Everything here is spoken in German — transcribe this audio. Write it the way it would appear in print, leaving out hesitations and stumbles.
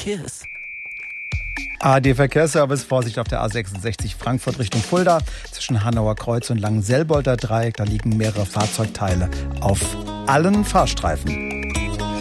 Kiss. ARD Verkehrsservice, Vorsicht auf der A66 Frankfurt Richtung Fulda. Zwischen Hanauer Kreuz und Langenselbolder Dreieck, da liegen mehrere Fahrzeugteile auf allen Fahrstreifen.